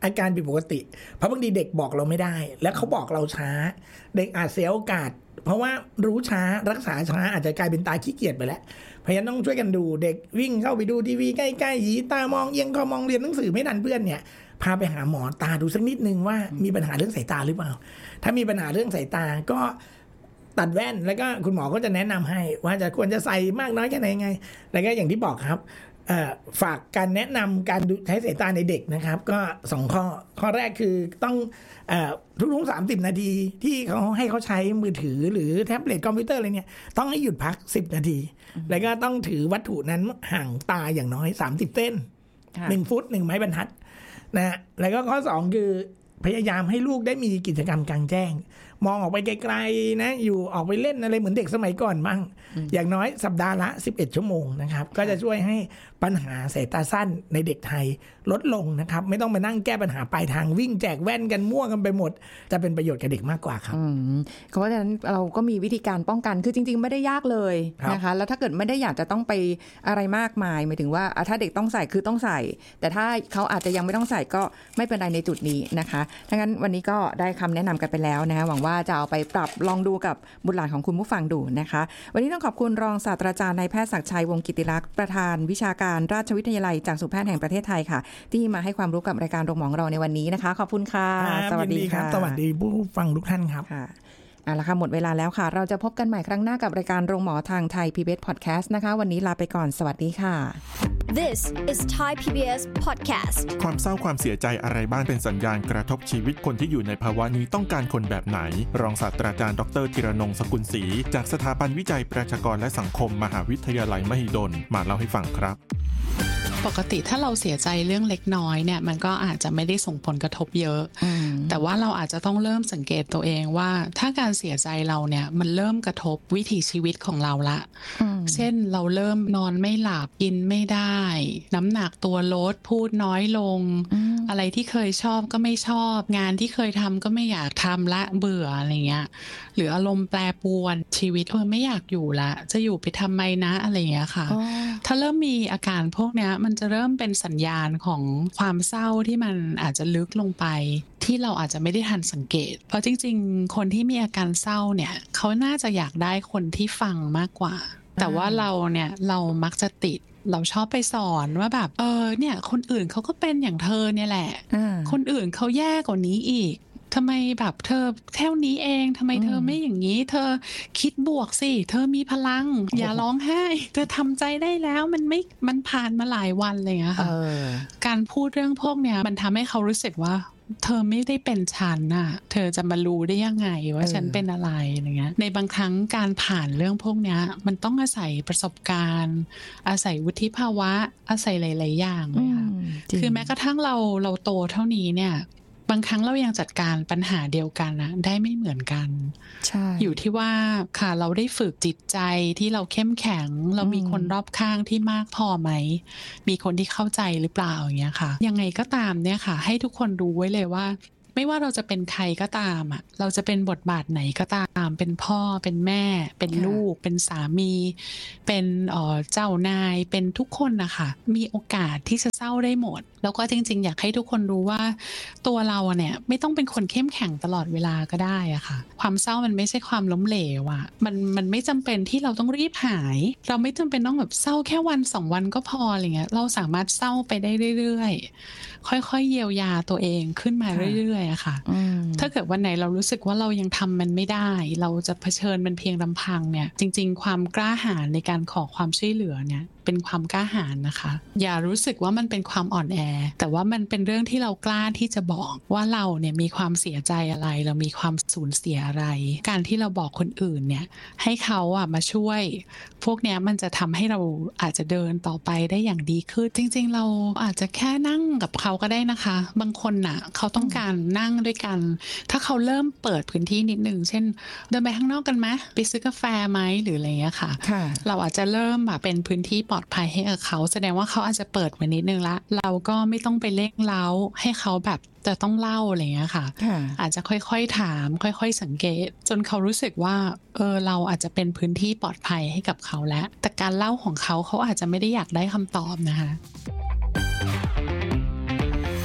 อาการผิดปกติเพราะบางทีเด็กบอกเราไม่ได้แล้วเขาบอกเราช้าเด็กอาจเสียโอกาสเพราะว่ารู้ช้ารักษาช้าอาจจะกลายเป็นตาขี้เกียจไปแล้วเพราะฉะนั้นต้องช่วยกันดูเด็กวิ่งเข้าไปดูทีวีใกล้ๆหยีตามองเอียงคอมองเรียนหนังสือไม่ทันเพื่อนเนี่ยพาไปหาหมอตาดูสักนิดนึงว่ามีปัญหาเรื่องสายตาหรือเปล่าถ้ามีปัญหาเรื่องสายตาก็ตัดแว่นแล้วก็คุณหมอก็จะแนะนำให้ว่าจะควรจะใส่มากน้อยแค่ไหนไงแล้วก็อย่างที่บอกครับฝากการแนะนำการใช้สายตาในเด็กนะครับก็สองข้อข้อแรกคือต้องทุกๆสามสิบนาทีที่เขาให้เขาใช้มือถือหรือแท็บเล็ตคอมพิวเตอร์อะไรเนี่ยต้องให้หยุดพักสิบนาทีแล้วก็ต้องถือวัตถุนั้นห่างตาอย่างน้อยสามสิบเส้นหนึ่งฟุตหนึ่งไม้บรรทัดนะแล้วก็ข้อสองคือพยายามให้ลูกได้มีกิจกรรมกลางแจ้งมองออกไปไกลๆนะอยู่ออกไปเล่นอะไรเหมือนเด็กสมัยก่อนบ้างอย่างน้อยสัปดาห์ละสิบเอ็ดชั่วโมงนะครับก็จะช่วยให้ปัญหาสายตาสั้นในเด็กไทยลดลงนะครับไม่ต้องมานั่งแก้ปัญหาปลายทางวิ่งแจกแว่นกันมั่วกันไปหมดจะเป็นประโยชน์กับเด็กมากกว่าครับเพราะฉะนั้นเราก็มีวิธีการป้องกันคือจริงๆไม่ได้ยากเลยนะคะแล้วถ้าเกิดไม่ได้อยากจะต้องไปอะไรมากมายหมายถึงว่าถ้าเด็กต้องใส่คือต้องใส่แต่ถ้าเขาอาจจะยังไม่ต้องใส่ก็ไม่เป็นไรในจุดนี้นะคะดังนั้นวันนี้ก็ได้คำแนะนำกันไปแล้วนะคะหวังว่าจะเอาไปปรับลองดูกับบุตรหลานของคุณผู้ฟังดูนะคะวันนี้ต้องขอบคุณรองศาสตราจารย์นายแพทย์ศักดิ์ชัยวงศ์กิติลักษณ์ประธานวิชาการราชวิทยาลัยจักษุแพทย์แห่งประเทศไทยค่ะที่มาให้ความรู้กับรายการโรงหมอของเราในวันนี้นะคะขอบคุณค่ะสวัสดีครับสวัสดีผู้ฟังทุกท่านครับค่ะเอาละค่ะหมดเวลาแล้วค่ะเราจะพบกันใหม่ครั้งหน้ากับรายการโรงหมอทางไทย พี บี เอส Podcast นะคะวันนี้ลาไปก่อนสวัสดีค่ะ This is Thai พี บี เอส Podcast ความเศร้าความเสียใจอะไรบ้างเป็นสัญญาณกระทบชีวิตคนที่อยู่ในภาวะนี้ต้องการคนแบบไหนรองศาสตราจารย์ดรธีรนงค์ สกุลศรีจากสถาบันวิจัยประชากรและสังคมมหาวิทยาลัยมหิดลมาเล่าให้ฟังครับปกติถ้าเราเสียใจเรื่องเล็กน้อยเนี่ยมันก็อาจจะไม่ได้ส่งผลกระทบเยอะแต่ว่าเราอาจจะต้องเริ่มสังเกตตัวเองว่าถ้าการเสียใจเราเนี่ยมันเริ่มกระทบวิถีชีวิตของเราละเช่นเราเริ่มนอนไม่หลับกินไม่ได้น้ำหนักตัวลดพูดน้อยลงอะไรที่เคยชอบก็ไม่ชอบงานที่เคยทำก็ไม่อยากทำละเบื่ออะไรเงี้ยหรืออารมณ์แปรปรวนชีวิตเออไม่อยากอยู่ละจะอยู่ไปทำไมนะอะไรเงี้ยค่ะถ้าเริ่มมีอาการพวกเนี้ยมันจะเริ่มเป็นสัญญาณของความเศร้าที่มันอาจจะลึกลงไปที่เราอาจจะไม่ได้ทันสังเกตเพราะจริงๆคนที่มีอาการเศร้าเนี่ยเขาน่าจะอยากได้คนที่ฟังมากกว่าแต่ว่าเราเนี่ยเรามักจะติดเราชอบไปสอนว่าแบบเออเนี่ยคนอื่นเขาก็เป็นอย่างเธอเนี่ยแหละคนอื่นเขาแย่กว่านี้อีกทำไมแบบเธอเท่านี้เองทำไมเธอไม่อย่างนี้เธอคิดบวกสิเธอมีพลังอย่าร้องไห้เธอทำใจได้แล้วมันไม่มันผ่านมาหลายวันเลยอะค่ะการพูดเรื่องพวกเนี้ยมันทำให้เขารู้สึกว่าเธอไม่ได้เป็นฉันน่ะเธอจะมารู้ได้ยังไงว่าฉันเป็นอะไรอะไรเงี้ยในบางครั้งการผ่านเรื่องพวกเนี้ยมันต้องอาศัยประสบการณ์อาศัยวุฒิภาวะอาศัยหลายๆอย่างเลยค่ะคือแม้กระทั่งเราเราโตเท่านี้เนี่ยบางครั้งเรายังจัดการปัญหาเดียวกันนะได้ไม่เหมือนกันอยู่ที่ว่าค่ะเราได้ฝึกจิตใจที่เราเข้มแข็งเรามีคนรอบข้างที่มากพอไหมมีคนที่เข้าใจหรือเปล่าอย่างเงี้ยค่ะยังไงก็ตามเนี่ยค่ะให้ทุกคนรู้ไว้เลยว่าไม่ว่าเราจะเป็นใครก็ตามอ่ะเราจะเป็นบทบาทไหนก็ตามเป็นพ่อเป็นแม่เป็นลูกเป็นสามีเป็นเอ่อเจ้านายเป็นทุกคนนะคะมีโอกาสที่จะเศร้าได้หมดแล้วก็จริงๆอยากให้ทุกคนรู้ว่าตัวเราเนี่ยไม่ต้องเป็นคนเข้มแข็งตลอดเวลาก็ได้อะค่ะความเศร้ามันไม่ใช่ความล้มเหลวอะมันมันไม่จำเป็นที่เราต้องรีบหายเราไม่จำเป็นต้องแบบเศร้าแค่วันสองวันก็พออะไรเงี้ยเราสามารถเศร้าไปได้เรื่อยๆค่อยๆเยียวยาตัวเองขึ้นมาเรื่อยๆอะค่ะถ้าเกิดวันไหนเรารู้สึกว่าเรายังทำมันไม่ได้เราจะเผชิญมันเพียงลำพังเนี่ยจริงๆความกล้าหาญในการขอความช่วยเหลือเนี่ยเป็นความกล้าหาญนะคะอย่ารู้สึกว่ามันเป็นความอ่อนแอแต่ว่ามันเป็นเรื่องที่เรากล้าที่จะบอกว่าเราเนี่ยมีความเสียใจอะไรเรามีความสูญเสียอะไรการที่เราบอกคนอื่นเนี่ยให้เขาอ่ะมาช่วยพวกเนี้ยมันจะทำให้เราอาจจะเดินต่อไปได้อย่างดีขึ้นจริงๆเราอาจจะแค่นั่งกับเขาก็ได้นะคะบางคนน่ะเขาต้องการนั่งด้วยกันถ้าเขาเริ่มเปิดพื้นที่นิดนึงเช่นเดินไปข้างนอกกันไหมไปซื้อกาแฟไหมหรืออะไรเงี้ยค่ะเราอาจจะเริ่มแบบเป็นพื้นที่ปลอดภัยให้กับเขาแสดงว่าเขาอาจจะเปิดมานิดนึงละเราก็ไม่ต้องไปเร่งเร้าให้เขาแบบจะต้องเล่าอะไรเงี้ยค่ะอาจจะค่อยๆถามค่อยๆสังเกตจนเขารู้สึกว่าเออเราอาจจะเป็นพื้นที่ปลอดภัยให้กับเขาแล้วแต่การเล่าของเขาเขาอาจจะไม่ได้อยากได้คำตอบนะคะ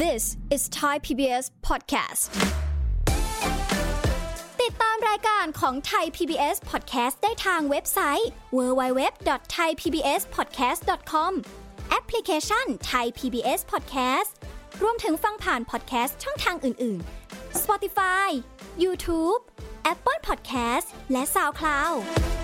This is Thai พี บี เอส Podcast ติดตามรายการของ Thai พี บี เอส Podcast ได้ทางเว็บไซต์ ดับเบิลยู ดับเบิลยู ดับเบิลยู ดอท ไทย พี บี เอส พอดแคสต์ ดอท คอม แอปพลิเคชัน Thai พี บี เอส Podcast รวมถึงฟังผ่าน podcast ช่องทางอื่นๆ Spotify YouTube Apple Podcast และ SoundCloud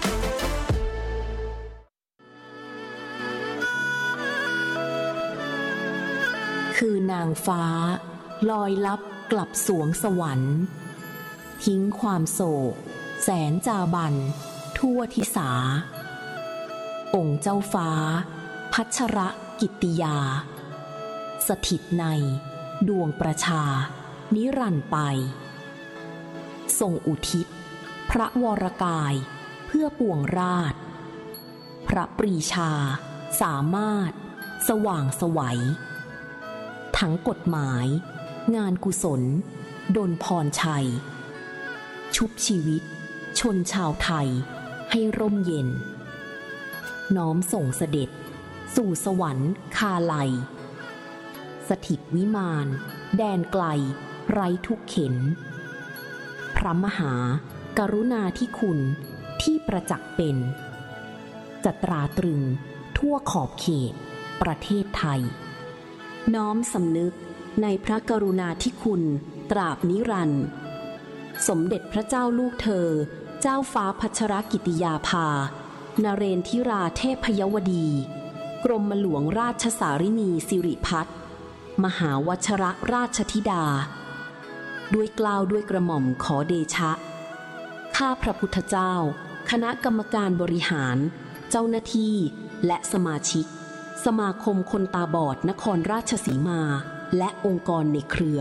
คือนางฟ้าลอยลับกลับสวงสวรรค์ทิ้งความโศกแสนจาบันทั่วทิสาองค์เจ้าฟ้าพัชรกิตติยาสถิตในดวงประชานิรันดร์ไปทรงอุทิศพระวรกายเพื่อปวงราชพระปรีชาสามารถสว่างไสวทั้งกฎหมายงานกุศลดลพรชัยชุบชีวิตชนชาวไทยให้ร่มเย็นน้อมส่งเสด็จสู่สวรรค์คาไลสถิตวิมานแดนไกลไร้ทุกเข็นพระมหากรุณาธิคุณที่ประจักษ์เป็นจะตราตรึงทั่วขอบเขตประเทศไทยน้อมสำนึกในพระกรุณาธิคุณตราบนิรันดร์สมเด็จพระเจ้าลูกเธอเจ้าฟ้าพัชรกิติยาภานเรนทิราเทพยวดีกรมหลวงราชสารินีสิริพัฒน์มหาวชรราชธิดาด้วยเกล้าด้วยกระหม่อมขอเดชะข้าพระพุทธเจ้าคณะกรรมการบริหารเจ้าหน้าที่และสมาชิกสมาคมคนตาบอดนครราชสีมาและองค์กรในเครือ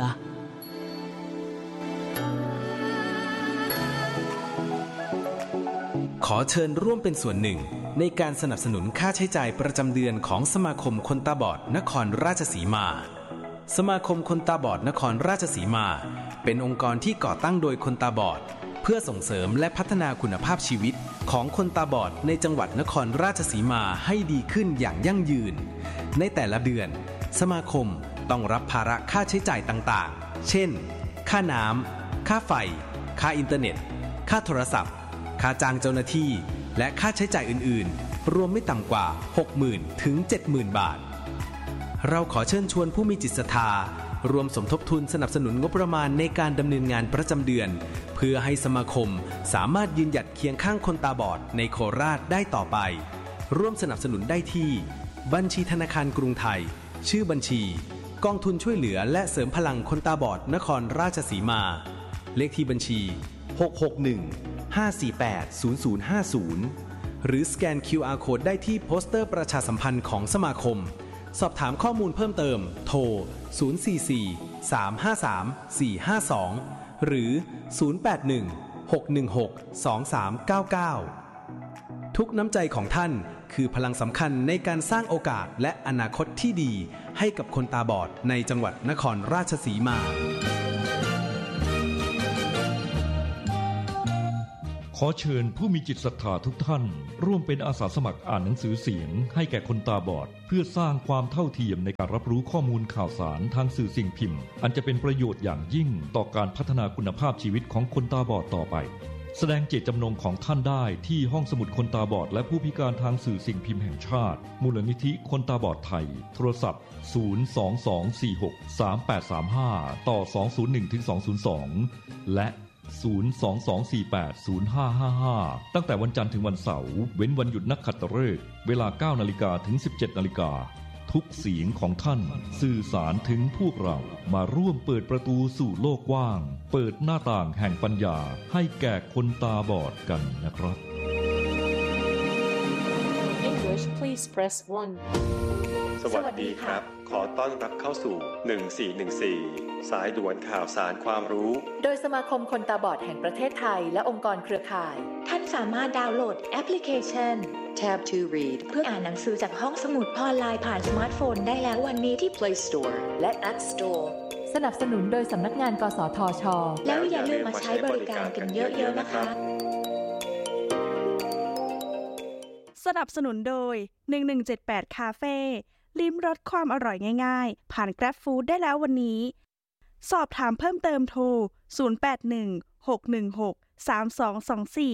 ขอเชิญร่วมเป็นส่วนหนึ่งในการสนับสนุนค่าใช้จ่ายประจำเดือนของสมาคมคนตาบอดนครราชสีมาสมาคมคนตาบอดนครราชสีมาเป็นองค์กรที่ก่อตั้งโดยคนตาบอดเพื่อส่งเสริมและพัฒนาคุณภาพชีวิตของคนตาบอดในจังหวัดนครราชสีมาให้ดีขึ้นอย่างยั่งยืนในแต่ละเดือนสมาคมต้องรับภาระค่าใช้จ่ายต่างๆเช่นค่าน้ำค่าไฟค่าอินเทอร์เน็ตค่าโทรศัพท์ค่าจ้างเจ้าหน้าที่และค่าใช้จ่ายอื่นๆรวมไม่ต่ำกว่า หกหมื่น ถึง เจ็ดหมื่น บาทเราขอเชิญชวนผู้มีจิตศรัทธารวมสมทบทุนสนับสนุนงบประมาณในการดำเนินงานประจำเดือนเพื่อให้สมาคมสามารถยืนหยัดเคียงข้างคนตาบอดในโคราชได้ต่อไปร่วมสนับสนุนได้ที่บัญชีธนาคารกรุงไทยชื่อบัญชีกองทุนช่วยเหลือและเสริมพลังคนตาบอดนครราชสีมาเลขที่บัญชีหก หก หนึ่ง ห้า สี่ แปด ศูนย์ ศูนย์ ห้า ศูนย์หรือสแกน คิว อาร์ Code ได้ที่โปสเตอร์ประชาสัมพันธ์ของสมาคมสอบถามข้อมูลเพิ่มเติมโทรศูนย์ สี่ สี่ สาม ห้า สาม สี่ ห้า สองหรือศูนย์ แปด หนึ่ง หก หนึ่ง หก สอง สาม เก้า เก้าทุกน้ำใจของท่านคือพลังสำคัญในการสร้างโอกาสและอนาคตที่ดีให้กับคนตาบอดในจังหวัดนครราชสีมาขอเชิญผู้มีจิตศรัทธาทุกท่านร่วมเป็นอาสาสมัครอ่านหนังสือเสียงให้แก่คนตาบอดเพื่อสร้างความเท่าเทียมในการรับรู้ข้อมูลข่าวสารทางสื่อสิ่งพิมพ์อันจะเป็นประโยชน์อย่างยิ่งต่อการพัฒนาคุณภาพชีวิตของคนตาบอดต่อไปแสดงเจตจำนงของท่านได้ที่ห้องสมุดคนตาบอดและผู้พิการทางสื่อสิ่งพิมพ์แห่งชาติมูลนิธิคนตาบอดไทยโทรศัพท์ศูนย์ สอง สอง สี่ หก สาม แปด สาม ห้าต่อสอง ศูนย์ หนึ่ง ถึง สอง ศูนย์ สองและศูนย์ สอง สอง สี่ แปด ศูนย์ ห้า ห้า ห้าตั้งแต่วันจันทร์ถึงวันเสาร์เว้นวันหยุดนักขัตฤกษ์เวลา เก้า นาฬิกาถึง สิบเจ็ด นาฬิกาทุกเสียงของท่านสื่อสารถึงพวกเรามาร่วมเปิดประตูสู่โลกกว้างเปิดหน้าต่างแห่งปัญญาให้แก่คนตาบอดกันนะครับ English please press one สวัสดีครับขอต้อนรับเข้าสู่หนึ่งสี่หนึ่งสี่สายด่วนข่าวสารความรู้โดยสมาคมคนตาบอดแห่งประเทศไทยและองค์กรเครือข่ายท่านสามารถดาวน์โหลดแอปพลิเคชัน Tab ทู Read เพื่ออ่านหนังสือจากห้องสมุดออนไลน์ผ่านสมาร์ทโฟนได้แล้ววันนี้ที่ Play Store และ App Store สนับสนุนโดยสำนักงานกสทช. แล้วอย่าลืมมาใช้บริการกันเยอะๆนะคะสนับสนุนโดยหนึ่งหนึ่งเจ็ดแปดคาเฟ่ลิ้มรสความอร่อยง่ายๆผ่าน Grab Food ได้แล้ววันนี้สอบถามเพิ่มเติมโทรศูนย์ แปด หนึ่ง หก หนึ่ง หก สาม สอง สอง สี่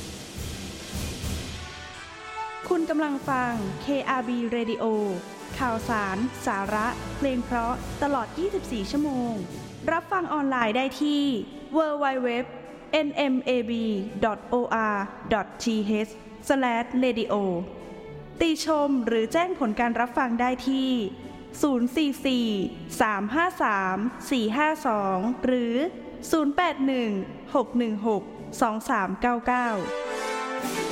คุณกำลังฟัง เค อาร์ บี Radio ข่าวสาร สาระ เพลงเพราะตลอดยี่สิบสี่ชั่วโมงรับฟังออนไลน์ได้ที่ ดับเบิลยู ดับเบิลยู ดับเบิลยู ดอท เอ็น เอ็ม เอ บี ดอท โอ อาร์ ดอท ที เอช สแลช เรดิโอ ติชมหรือแจ้งผลการรับฟังได้ที่ ศูนย์ สี่ สี่ สาม ห้า สาม สี่ ห้า สอง หรือ ศูนย์ แปด หนึ่ง หก หนึ่ง หก สอง สาม เก้า เก้า